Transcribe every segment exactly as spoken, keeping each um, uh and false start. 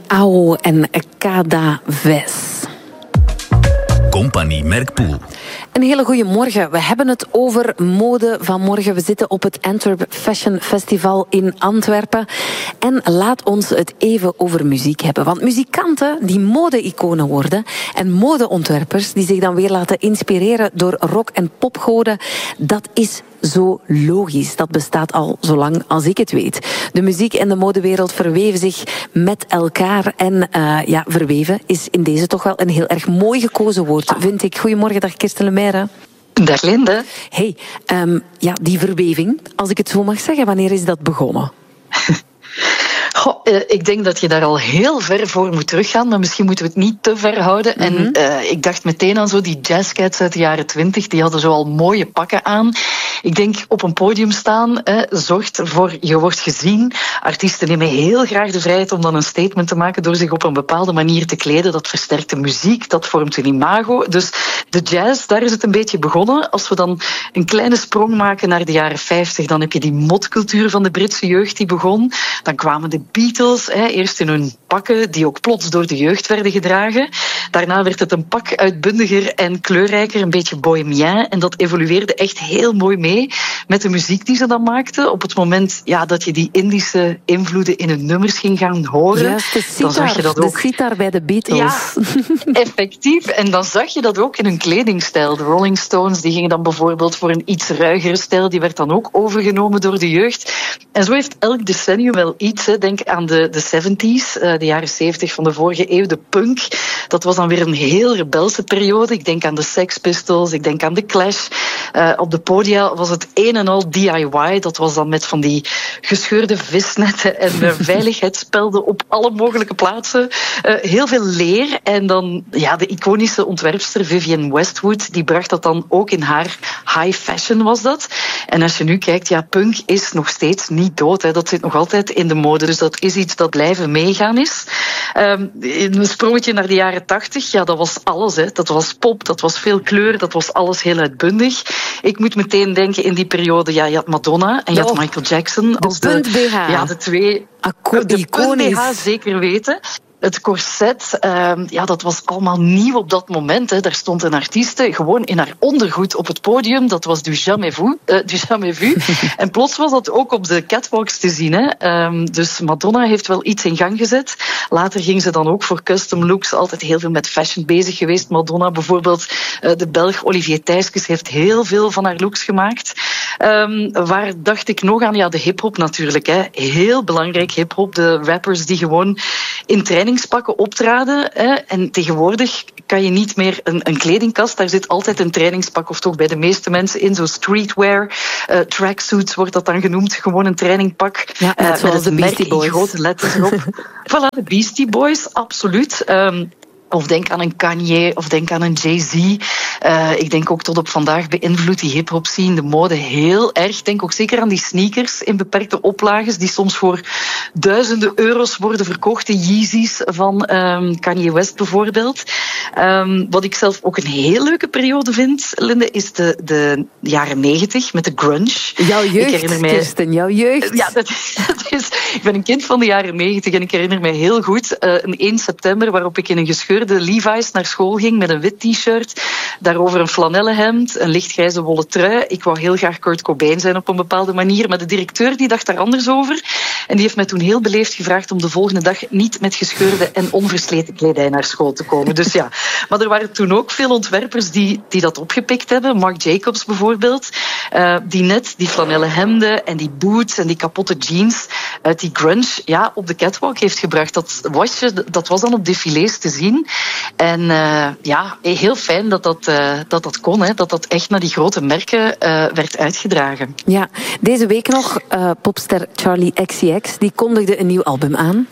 Ao en Cada Ves. Compagnie Merkpoel. Een hele goede morgen. We hebben het over mode vanmorgen. We zitten op het Antwerp Fashion Festival in Antwerpen. En laat ons het even over muziek hebben. Want muzikanten die mode-iconen worden en modeontwerpers die zich dan weer laten inspireren door rock- en popgoden, dat is zo logisch. Dat bestaat al zo lang als ik het weet. De muziek en de modewereld verweven zich met elkaar. En uh, ja, verweven is in deze toch wel een heel erg mooi gekozen woord, vind ik. Goedemorgen, dag Kirsten Lemaire. Dag Linde. Hey, um, ja, die verweving, als ik het zo mag zeggen, wanneer is dat begonnen? Goh, uh, ik denk dat je daar al heel ver voor moet teruggaan, maar misschien moeten we het niet te ver houden. Mm-hmm. En uh, ik dacht meteen aan zo die jazzcats uit de jaren twintig, die hadden zo al mooie pakken aan. Ik denk op een podium staan, eh, zorgt ervoor, je wordt gezien. Artiesten nemen heel graag de vrijheid om dan een statement te maken door zich op een bepaalde manier te kleden. Dat versterkt de muziek, dat vormt een imago. Dus de jazz, daar is het een beetje begonnen. Als we dan een kleine sprong maken naar de jaren vijftig, dan heb je die modcultuur van de Britse jeugd die begon. Dan kwamen de Beatles, eh, eerst in hun pakken, die ook plots door de jeugd werden gedragen. Daarna werd het een pak uitbundiger en kleurrijker, een beetje bohemien. En dat evolueerde echt heel mooi mee met de muziek die ze dan maakten. Op het moment ja, dat je die Indische invloeden in hun nummers ging gaan horen. Juist, de sitar, dan zag je dat ook. De sitar bij de Beatles. Ja, effectief. En dan zag je dat ook in hun kledingstijl. De Rolling Stones die gingen dan bijvoorbeeld voor een iets ruigere stijl. Die werd dan ook overgenomen door de jeugd. En zo heeft elk decennium wel iets. Hè. Denk aan de, de zeventies, de jaren zeventig van de vorige eeuw. De punk, dat was dan weer een heel rebelse periode. Ik denk aan de Sex Pistols, ik denk aan de Clash. Uh, op de podia was het een en al D I Y. Dat was dan met van die gescheurde visnetten en uh, veiligheidsspelden op alle mogelijke plaatsen. Uh, heel veel leer. En dan ja, de iconische ontwerpster Vivienne Westwood, die bracht dat dan ook in haar high fashion was dat. En als je nu kijkt, ja, punk is nog steeds niet dood. Hè. Dat zit nog altijd in de mode. Dus dat is iets dat blijven meegaan is. Um, een sprongetje naar de jaren tachtig, ja, dat was alles. Hè. Dat was pop, dat was veel kleur, dat was alles heel uitbundig. Ik moet meteen denken in die periode, ja, je had Madonna en je had Michael Jackson als de, de punt B H. Ja, de twee. Acco- de punt B H zeker weten. Het corset, uh, ja, dat was allemaal nieuw op dat moment. Hè. Daar stond een artieste gewoon in haar ondergoed op het podium. Dat was du jamais vu. Uh, du jamais vu. En plots was dat ook op de catwalks te zien. Hè. Um, dus Madonna heeft wel iets in gang gezet. Later ging ze dan ook voor custom looks. Altijd heel veel met fashion bezig geweest. Madonna bijvoorbeeld, uh, de Belg Olivier Thijskes heeft heel veel van haar looks gemaakt. Um, waar dacht ik nog aan? Ja, de hiphop natuurlijk. Hè. Heel belangrijk hiphop. De rappers die gewoon in trainingspakken optraden. Hè. En tegenwoordig kan je niet meer een, een kledingkast. Daar zit altijd een trainingspak, of toch bij de meeste mensen in. Zo streetwear, uh, tracksuits wordt dat dan genoemd. Gewoon een trainingpak. Ja, net uh, zoals met de Beastie Boys. Grote letters erop. Voilà, de Beastie Boys, absoluut. Um, Of denk aan een Kanye, of denk aan een Jay-Z. Uh, ik denk ook tot op vandaag beïnvloedt die hip-hop scene de mode heel erg. Denk ook zeker aan die sneakers in beperkte oplages, die soms voor duizenden euro's worden verkocht. De Yeezys van um, Kanye West bijvoorbeeld. Um, wat ik zelf ook een heel leuke periode vind, Linde, is de, de jaren negentig met de grunge. Jouw jeugd, ik mij, Kirsten, jouw jeugd. Ja, dat, dat is, ik ben een kind van de jaren negentig en ik herinner mij heel goed uh, een één september waarop ik in een gescheurde de Levi's naar school ging met een wit t-shirt, daarover een flanellen hemd, een lichtgrijze wollen trui. Ik wou heel graag Kurt Cobain zijn op een bepaalde manier, maar de directeur die dacht daar anders over. En die heeft mij toen heel beleefd gevraagd om de volgende dag niet met gescheurde en onversleten kledij naar school te komen. Dus ja, maar er waren toen ook veel ontwerpers die, die dat opgepikt hebben. Marc Jacobs bijvoorbeeld, uh, die net die flanellen hemden en die boots en die kapotte jeans uit die grunge ja, op de catwalk heeft gebracht. Dat was, je, dat was dan op défilés te zien. En uh, ja, heel fijn dat dat, uh, dat, dat kon, hè, dat dat echt naar die grote merken uh, werd uitgedragen. Ja, deze week nog, uh, popster Charli X C X, die kondigde een nieuw album aan.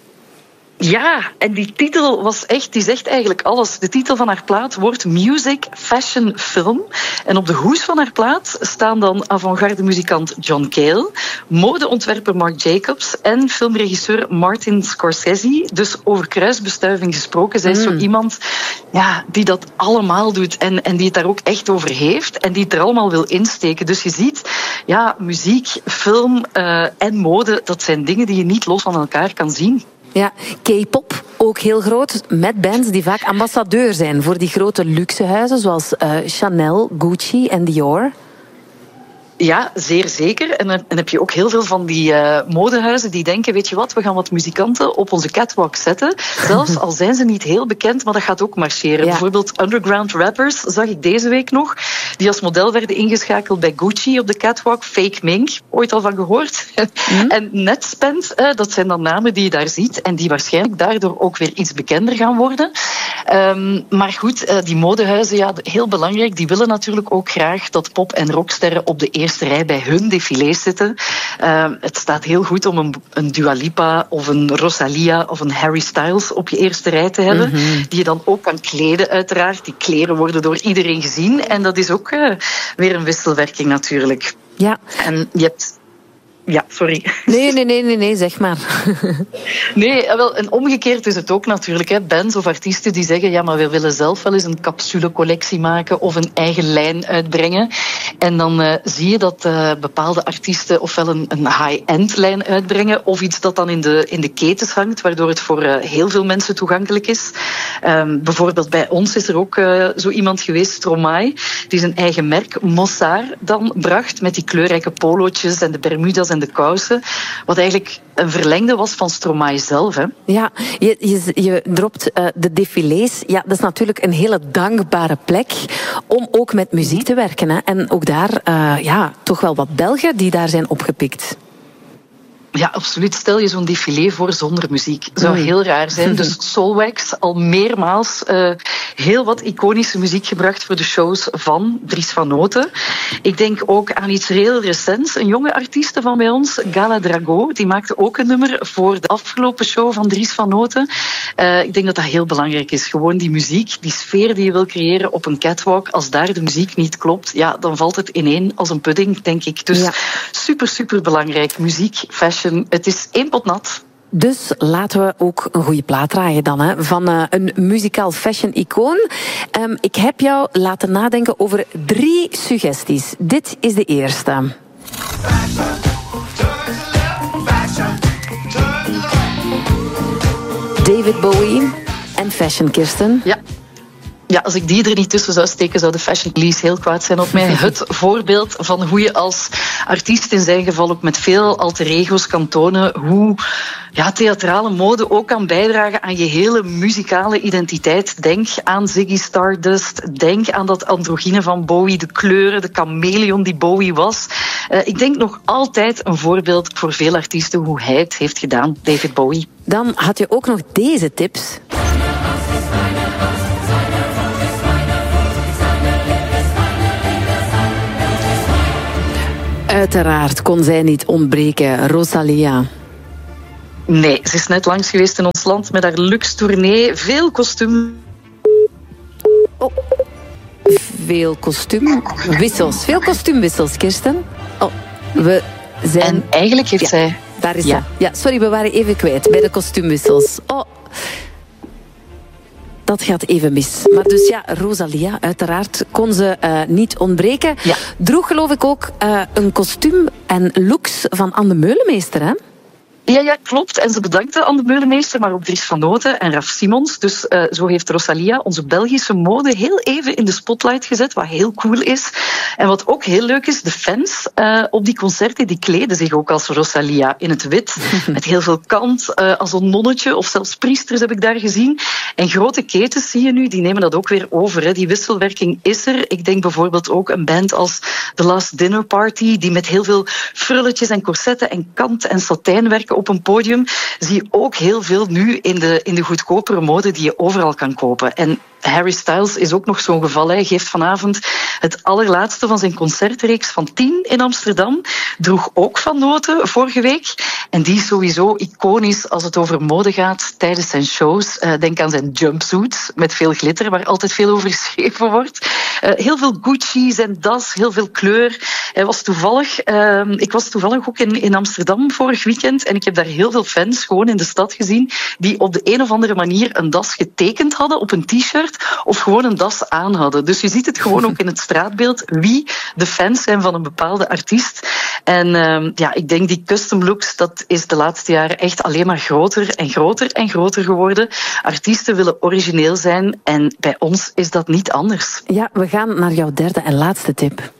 Ja, en die titel was echt, die zegt eigenlijk alles. De titel van haar plaat wordt Music, Fashion, Film. En op de hoes van haar plaat staan dan avant-garde muzikant John Cale, modeontwerper Marc Jacobs en filmregisseur Martin Scorsese. Dus over kruisbestuiving gesproken. Zij is mm. zo iemand ja, die dat allemaal doet en, en die het daar ook echt over heeft en die het er allemaal wil insteken. Dus je ziet, ja, muziek, film uh, en mode, dat zijn dingen die je niet los van elkaar kan zien. Ja, K-pop, ook heel groot, met bands die vaak ambassadeur zijn voor die grote luxehuizen, zoals uh, Chanel, Gucci en Dior. Ja, zeer zeker. En dan heb je ook heel veel van die uh, modehuizen die denken, weet je wat, we gaan wat muzikanten op onze catwalk zetten. Zelfs al zijn ze niet heel bekend, maar dat gaat ook marcheren. Ja. Bijvoorbeeld underground rappers zag ik deze week nog, die als model werden ingeschakeld bij Gucci op de catwalk. Fake Mink, ooit al van gehoord. Mm. En Netspend, uh, dat zijn dan namen die je daar ziet en die waarschijnlijk daardoor ook weer iets bekender gaan worden. Um, maar goed, uh, die modehuizen, ja, heel belangrijk, die willen natuurlijk ook graag dat pop- en rocksterren op de eerste rij bij hun défilés zitten. Uh, het staat heel goed om een, een Dua Lipa of een Rosalia of een Harry Styles op je eerste rij te hebben, mm-hmm. die je dan ook kan kleden uiteraard. Die kleren worden door iedereen gezien en dat is ook uh, weer een wisselwerking natuurlijk. Ja. En je hebt... Ja, sorry. Nee, nee, nee, nee, nee, zeg maar. Nee, wel, en omgekeerd is het ook natuurlijk. Hè. Bands of artiesten die zeggen, ja, maar we willen zelf wel eens een capsulecollectie maken of een eigen lijn uitbrengen. En dan uh, zie je dat uh, bepaalde artiesten ofwel een, een high-end lijn uitbrengen of iets dat dan in de, in de ketens hangt, waardoor het voor uh, heel veel mensen toegankelijk is. Um, bijvoorbeeld bij ons is er ook uh, zo iemand geweest, Stromae, die zijn eigen merk, Mossar, dan bracht met die kleurrijke polootjes en de Bermuda's en de kousen, wat eigenlijk een verlengde was van Stromae zelf. Hè. Ja, je, je, je dropt uh, de défilés. Ja, dat is natuurlijk een hele dankbare plek om ook met muziek te werken. Hè. En ook daar, uh, ja, toch wel wat Belgen die daar zijn opgepikt. Ja, absoluut. Stel je zo'n défilé voor zonder muziek. Zou heel raar zijn. Dus Soulwax, al meermaals uh, heel wat iconische muziek gebracht voor de shows van Dries van Noten. Ik denk ook aan iets heel recents. Een jonge artieste van bij ons, Gala Drago, die maakte ook een nummer voor de afgelopen show van Dries van Noten. Uh, ik denk dat dat heel belangrijk is. Gewoon die muziek, die sfeer die je wil creëren op een catwalk. Als daar de muziek niet klopt, ja, dan valt het ineen als een pudding, denk ik. Dus ja. super, super belangrijk. Muziek, fashion. Het is één pot nat. Dus laten we ook een goede plaat draaien dan, hè, van uh, een muzikaal fashion-icoon. Um, ik heb jou laten nadenken over drie suggesties. Dit is de eerste. David Bowie en fashion, Kirsten. Ja. Ja, als ik die er niet tussen zou steken, zou de Fashion Police heel kwaad zijn op mij. Het voorbeeld van hoe je als artiest in zijn geval ook met veel alter ego's kan tonen hoe ja, theatrale mode ook kan bijdragen aan je hele muzikale identiteit. Denk aan Ziggy Stardust, denk aan dat androgyne van Bowie, de kleuren, de chameleon die Bowie was. Uh, ik denk nog altijd een voorbeeld voor veel artiesten hoe hij het heeft gedaan, David Bowie. Dan had je ook nog deze tips. Uiteraard kon zij niet ontbreken, Rosalia. Nee, ze is net langs geweest in ons land met haar luxe tournee. Veel kostuum. Oh. Veel kostuumwissels. Veel kostuumwissels, Kirsten. Oh, we zijn... En eigenlijk heeft ja, zij... Daar is ja. ze. Ja, sorry, we waren even kwijt bij de kostuumwissels. Oh... Dat gaat even mis. Maar dus ja, Rosalia, uiteraard kon ze uh, niet ontbreken. Ja. Droeg geloof ik ook uh, een kostuum en looks van Anne Meulemeester, hè? Ja, ja, klopt. En ze bedankte Anne Meulemeester, maar ook Dries van Noten en Raf Simons. Dus uh, zo heeft Rosalia onze Belgische mode heel even in de spotlight gezet, wat heel cool is. En wat ook heel leuk is, de fans uh, op die concerten, die kleden zich ook als Rosalia in het wit. Met heel veel kant, uh, als een nonnetje of zelfs priesters heb ik daar gezien. En grote ketens zie je nu, die nemen dat ook weer over. Hè. Die wisselwerking is er. Ik denk bijvoorbeeld ook een band als The Last Dinner Party, die met heel veel frulletjes en corsetten en kant en satijn werken op een podium, zie je ook heel veel nu in de, in de goedkopere mode die je overal kan kopen. En Harry Styles is ook nog zo'n geval. Hij geeft vanavond het allerlaatste van zijn concertreeks van tien in Amsterdam. Droeg ook Van Noten vorige week. En die is sowieso iconisch als het over mode gaat tijdens zijn shows. Uh, denk aan zijn jumpsuits met veel glitter, waar altijd veel over geschreven wordt. Uh, heel veel Gucci, zijn das, heel veel kleur. Hij was toevallig, uh, ik was toevallig ook in, in Amsterdam vorig weekend en ik heb daar heel veel fans gewoon in de stad gezien die op de een of andere manier een das getekend hadden op een t-shirt. t-shirt of gewoon een das aan hadden. Dus je ziet het gewoon ook in het straatbeeld wie de fans zijn van een bepaalde artiest. En uh, ja, ik denk die custom looks, dat is de laatste jaren echt alleen maar groter en groter en groter geworden. Artiesten willen origineel zijn en bij ons is dat niet anders. Ja, we gaan naar jouw derde en laatste tip.